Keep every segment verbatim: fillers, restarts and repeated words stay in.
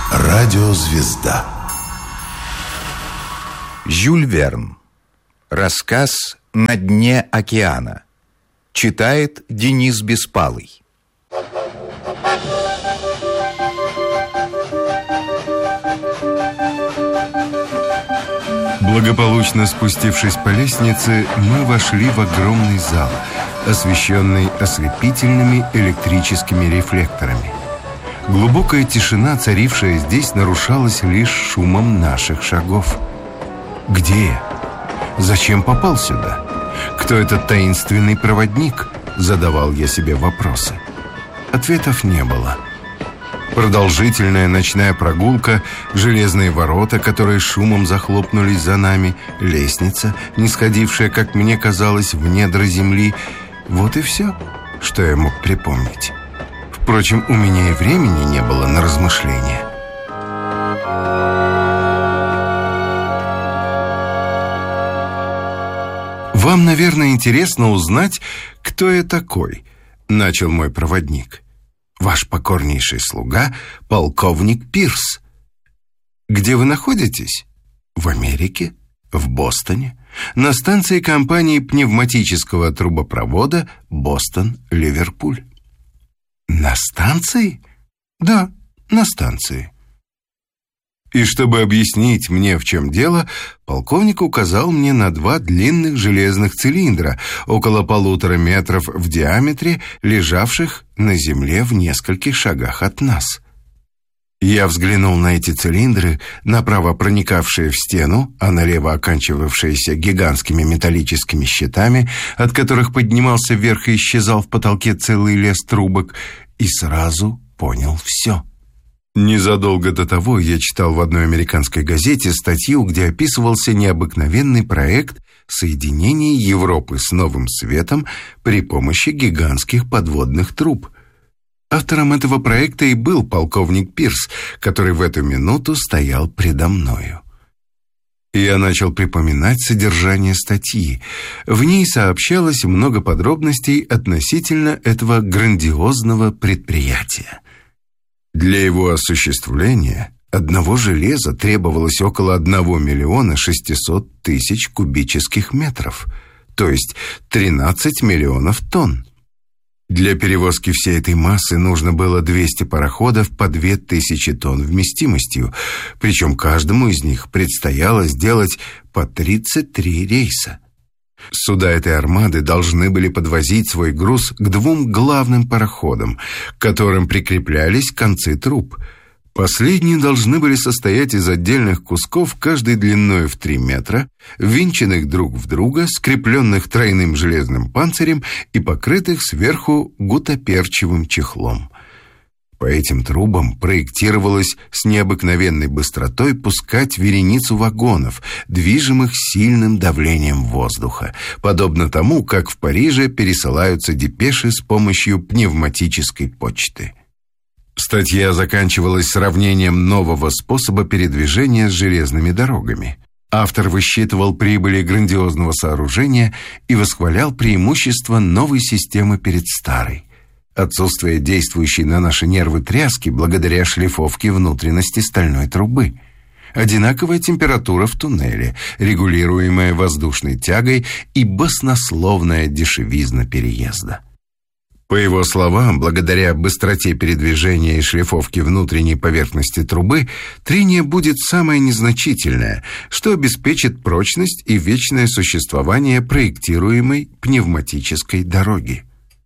Радиозвезда. Жюль Верн. Рассказ «На дне океана». Читает Денис Беспалый. Благополучно спустившись по лестнице, мы вошли в огромный зал, освещенный ослепительными электрическими рефлекторами. Глубокая тишина, царившая здесь, нарушалась лишь шумом наших шагов. Где я? Зачем попал сюда? Кто этот таинственный проводник? Задавал я себе вопросы. Ответов не было. Продолжительная ночная прогулка, железные ворота, которые шумом захлопнулись за нами, лестница, не сходившая, как мне казалось, в недра земли. Вот и все, что я мог припомнить. Впрочем, у меня и времени не было на размышления. «Вам, наверное, интересно узнать, кто я такой», — начал мой проводник. «Ваш покорнейший слуга, полковник Пирс». «Где вы находитесь?» «В Америке, в Бостоне, на станции компании пневматического трубопровода Бостон-Ливерпуль». «На станции?» «Да, на станции». И чтобы объяснить мне, в чем дело, полковник указал мне на два длинных железных цилиндра, около полутора метров в диаметре, лежавших на земле в нескольких шагах от нас. Я взглянул на эти цилиндры, направо проникавшие в стену, а налево оканчивавшиеся гигантскими металлическими щитами, от которых поднимался вверх и исчезал в потолке целый лес трубок, и сразу понял все. Незадолго до того я читал в одной американской газете статью, где описывался необыкновенный проект соединения Европы с Новым Светом при помощи гигантских подводных труб. Автором этого проекта и был полковник Пирс, который в эту минуту стоял предо мною. Я начал припоминать содержание статьи. В ней сообщалось много подробностей относительно этого грандиозного предприятия. Для его осуществления одного железа требовалось около одного миллиона шестисот тысяч кубических метров, то есть тринадцать миллионов тонн. Для перевозки всей этой массы нужно было двести пароходов по две тысячи тонн вместимостью, причем каждому из них предстояло сделать по тридцать три рейса. Суда этой армады должны были подвозить свой груз к двум главным пароходам, к которым прикреплялись концы труб. Последние должны были состоять из отдельных кусков, каждой длиной в три метра, ввинченных друг в друга, скрепленных тройным железным панцирем и покрытых сверху гуттаперчевым чехлом. По этим трубам проектировалось с необыкновенной быстротой пускать вереницу вагонов, движимых сильным давлением воздуха, подобно тому, как в Париже пересылаются депеши с помощью пневматической почты. Статья заканчивалась сравнением нового способа передвижения с железными дорогами. Автор высчитывал прибыли грандиозного сооружения и восхвалял преимущества новой системы перед старой. Отсутствие действующей на наши нервы тряски благодаря шлифовке внутренности стальной трубы. Одинаковая температура в туннеле, регулируемая воздушной тягой, и баснословная дешевизна переезда. По его словам, благодаря быстроте передвижения и шлифовке внутренней поверхности трубы, трение будет самое незначительное, что обеспечит прочность и вечное существование проектируемой пневматической дороги.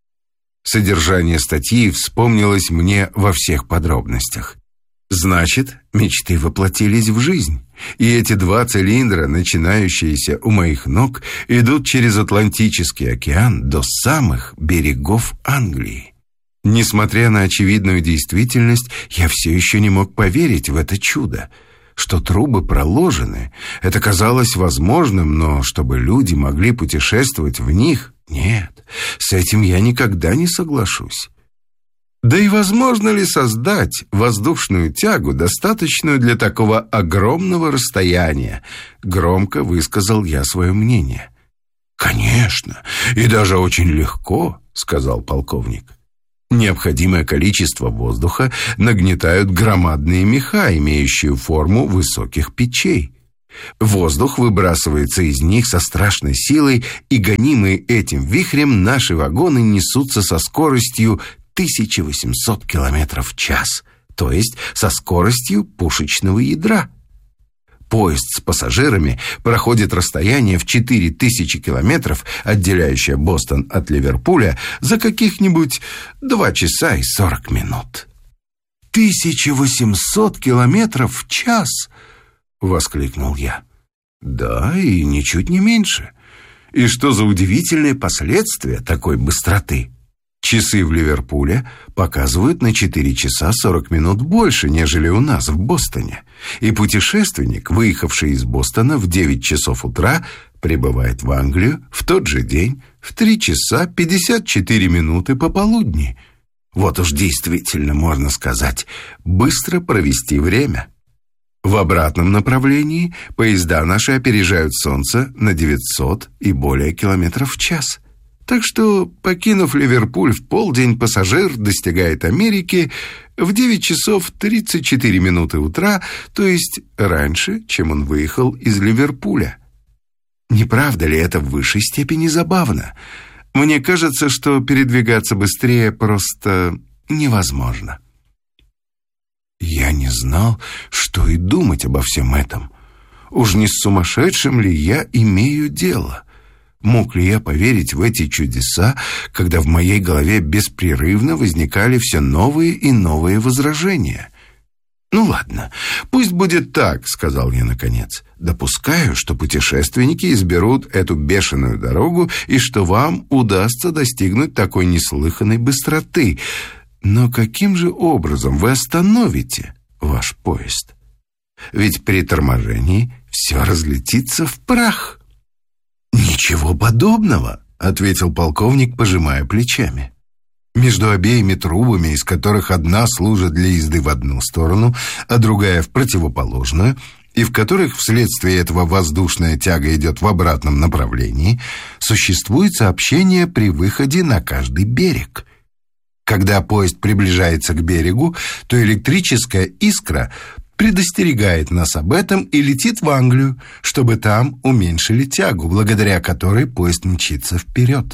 Содержание статьи вспомнилось мне во всех подробностях. Значит, мечты воплотились в жизнь, и эти два цилиндра, начинающиеся у моих ног, идут через Атлантический океан до самых берегов Англии. Несмотря на очевидную действительность, я все еще не мог поверить в это чудо. Что трубы проложены, это казалось возможным, но чтобы люди могли путешествовать в них, нет, с этим я никогда не соглашусь. Да и возможно ли создать воздушную тягу, достаточную для такого огромного расстояния? Громко высказал я свое мнение. «Конечно, и даже очень легко», — сказал полковник. Необходимое количество воздуха нагнетают громадные меха, имеющие форму высоких печей. Воздух выбрасывается из них со страшной силой, и гонимые этим вихрем наши вагоны несутся со скоростью тысяча восемьсот километров в час, то есть со скоростью пушечного ядра. Поезд с пассажирами проходит расстояние в четыре тысячи километров, отделяющее Бостон от Ливерпуля, за каких-нибудь два часа и сорок минут. «Тысяча восемьсот километров в час!» — воскликнул я. «Да, и ничуть не меньше. И что за удивительные последствия такой быстроты? Часы в Ливерпуле показывают на четыре часа сорок минут больше, нежели у нас в Бостоне. И путешественник, выехавший из Бостона в девять часов утра, прибывает в Англию в тот же день в три часа пятьдесят четыре минуты пополудни. Вот уж действительно, можно сказать, быстро провести время. В обратном направлении поезда наши опережают Солнце на девятьсот и более километров в час. Так что, покинув Ливерпуль в полдень, пассажир достигает Америки в девять часов тридцать четыре минуты утра, то есть раньше, чем он выехал из Ливерпуля. Не правда ли это в высшей степени забавно? Мне кажется, что передвигаться быстрее просто невозможно. Я не знал, что и думать обо всем этом. Уж не с сумасшедшим ли я имею дело? Мог ли я поверить в эти чудеса, когда в моей голове беспрерывно возникали все новые и новые возражения? «Ну ладно, пусть будет так», — сказал я наконец. «Допускаю, что путешественники изберут эту бешеную дорогу и что вам удастся достигнуть такой неслыханной быстроты. Но каким же образом вы остановите ваш поезд? Ведь при торможении все разлетится в прах». «Ничего подобного», — ответил полковник, пожимая плечами. «Между обеими трубами, из которых одна служит для езды в одну сторону, а другая в противоположную, и в которых вследствие этого воздушная тяга идет в обратном направлении, существует сообщение при выходе на каждый берег. Когда поезд приближается к берегу, то электрическая искра предостерегает нас об этом и летит в Англию, чтобы там уменьшили тягу, благодаря которой поезд мчится вперед.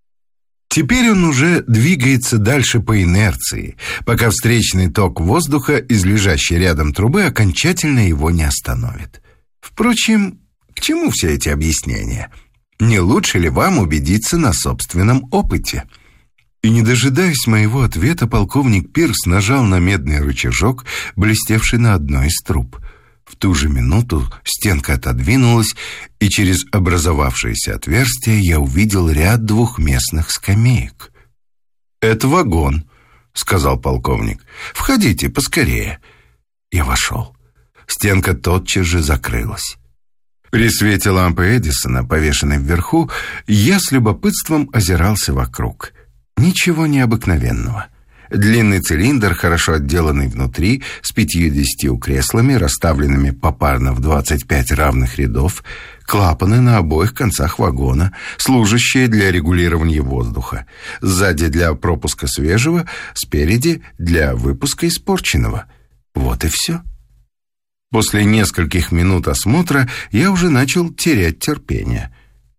Теперь он уже двигается дальше по инерции, пока встречный ток воздуха из лежащей рядом трубы окончательно его не остановит. Впрочем, к чему все эти объяснения? Не лучше ли вам убедиться на собственном опыте?» И, не дожидаясь моего ответа, полковник Пирс нажал на медный рычажок, блестевший на одной из труб. В ту же минуту стенка отодвинулась, и через образовавшееся отверстие я увидел ряд двухместных скамеек. «Это вагон», — сказал полковник. «Входите поскорее». Я вошел. Стенка тотчас же закрылась. При свете лампы Эдисона, повешенной вверху, я с любопытством озирался вокруг. Ничего необыкновенного. Длинный цилиндр, хорошо отделанный внутри, с пятьюдесятью креслами, расставленными попарно в двадцать пять равных рядов, клапаны на обоих концах вагона, служащие для регулирования воздуха, сзади для пропуска свежего, спереди для выпуска испорченного. Вот и все. После нескольких минут осмотра я уже начал терять терпение.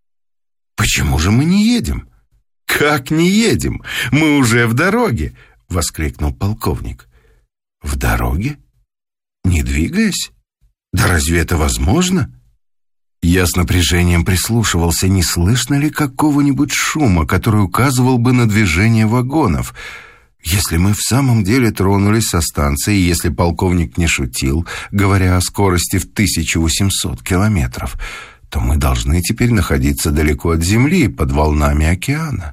«Почему же мы не едем?» «Как не едем? Мы уже в дороге!» — воскликнул полковник. «В дороге? Не двигаясь? Да разве это возможно?» Я с напряжением прислушивался, не слышно ли какого-нибудь шума, который указывал бы на движение вагонов. Если мы в самом деле тронулись со станции, если полковник не шутил, говоря о скорости в тысяча восемьсот километров, то мы должны теперь находиться далеко от земли, под волнами океана.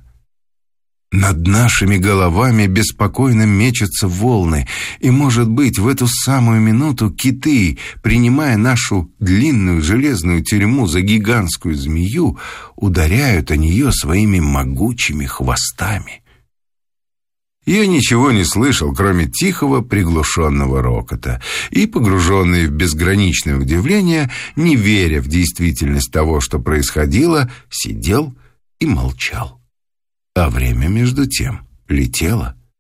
Над нашими головами беспокойно мечутся волны, и, может быть, в эту самую минуту киты, принимая нашу длинную железную тюрьму за гигантскую змею, ударяют о нее своими могучими хвостами. Я ничего не слышал, кроме тихого приглушенного рокота, и, погруженный в безграничное удивление, не веря в действительность того, что происходило, сидел и молчал. А время, между тем, летело.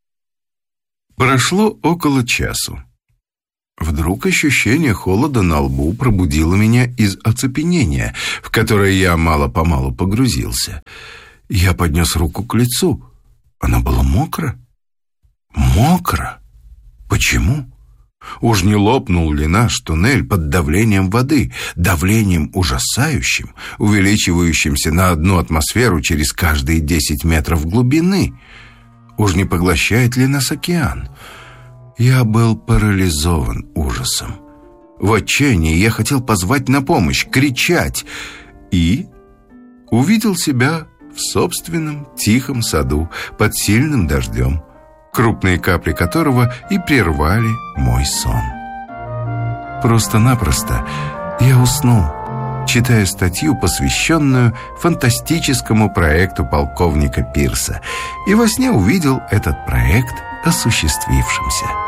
Прошло около часу. Вдруг ощущение холода на лбу пробудило меня из оцепенения, в которое я мало-помалу погрузился. Я поднес руку к лицу. Она была мокра. Мокро? Почему? Уж не лопнул ли наш туннель под давлением воды, давлением ужасающим, увеличивающимся на одну атмосферу через каждые десять метров глубины? Уж не поглощает ли нас океан? Я был парализован ужасом. В отчаянии я хотел позвать на помощь, кричать, и увидел себя в собственном тихом саду под сильным дождем, крупные капли которого и прервали мой сон. Просто-напросто я уснул, читая статью, посвященную фантастическому проекту полковника Пирса, и во сне увидел этот проект осуществившимся.